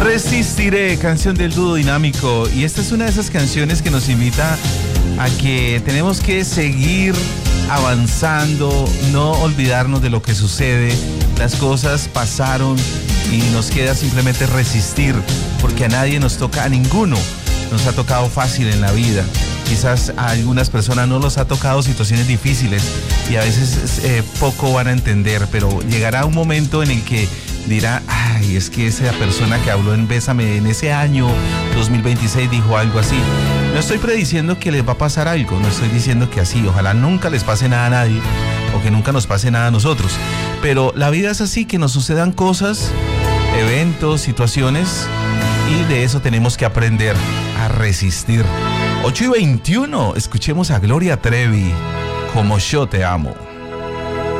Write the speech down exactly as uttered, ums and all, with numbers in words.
Resistiré, canción del dúo dinámico. Y esta es una de esas canciones que nos invita a que tenemos que seguir avanzando, no olvidarnos de lo que sucede. Las cosas pasaron y nos queda simplemente resistir, porque a nadie nos toca, a ninguno nos ha tocado fácil en la vida. Quizás a algunas personas no los ha tocado situaciones difíciles y a veces eh, poco van a entender, pero llegará un momento en el que dirá, ay, es que esa persona que habló en Bésame en ese año dos mil veintiséis dijo algo así. No estoy prediciendo que les va a pasar algo, no estoy diciendo que así, ojalá nunca les pase nada a nadie o que nunca nos pase nada a nosotros, pero la vida es así, que nos sucedan cosas, eventos, situaciones, y de eso tenemos que aprender a resistir. ocho y veintiuno, escuchemos a Gloria Trevi, Como yo te amo.